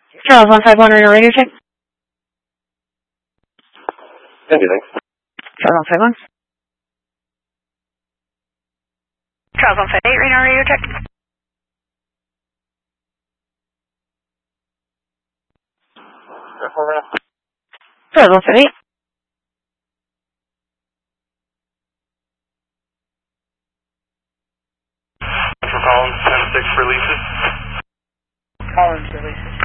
Charles 151 on your radio check. Anything. Charles 151. Charles 158, radar radio check. Charles 158. For Collins, 10-6 releases. Collins releases.